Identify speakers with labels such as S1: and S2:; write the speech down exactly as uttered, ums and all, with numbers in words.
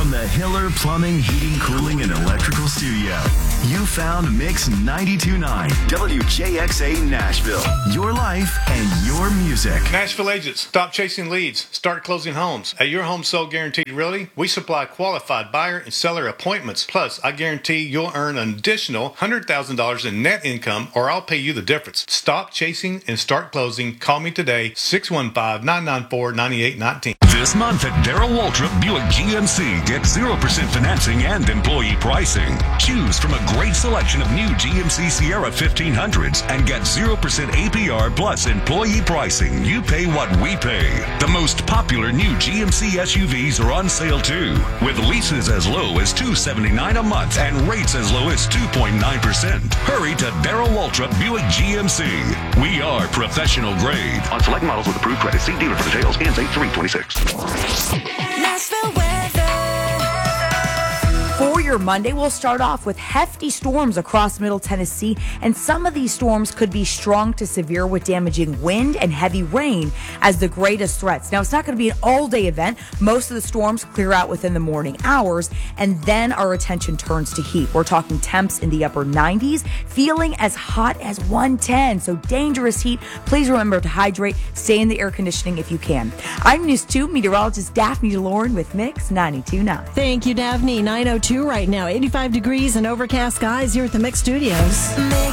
S1: From the Hiller Plumbing, Heating, Cooling, and Electrical Studio, you found Mix ninety-two point nine W J X A Nashville. Your life and your music.
S2: Nashville agents, stop chasing leads. Start closing homes. At Your Home Sold Guaranteed Realty, we supply qualified buyer and seller appointments. Plus, I guarantee you'll earn an additional one hundred thousand dollars in net income, or I'll pay you the difference. Stop chasing and start closing. Call me today, six one five, nine nine four, nine eight one nine.
S3: This month at Darrell Waltrip Buick G M C, get zero percent financing and employee pricing. Choose from a great selection of new G M C Sierra fifteen hundreds and get zero percent A P R plus employee pricing. You pay what we pay. The most popular new G M C S U Vs are on sale too, with leases as low as two hundred seventy-nine dollars a month and rates as low as two point nine percent. Hurry to Darrell Waltrip Buick G M C. We are professional grade.
S4: On select models with approved credit, see dealer for details. Ends eight three twenty-six.
S5: Nashville weather. For your Monday, we'll start off with hefty storms across Middle Tennessee, and some of these storms could be strong to severe with damaging wind and heavy rain as the greatest threats. Now, it's not going to be an all-day event. Most of the storms clear out within the morning hours, and then our attention turns to heat. We're talking temps in the upper nineties, feeling as hot as one ten, so dangerous heat. Please remember to hydrate, stay in the air conditioning if you can. I'm News two meteorologist Daphne DeLorean with Mix ninety-two point nine.
S6: Thank you, Daphne. nine oh two right now, eighty-five degrees and overcast skies here at the Mix Studios.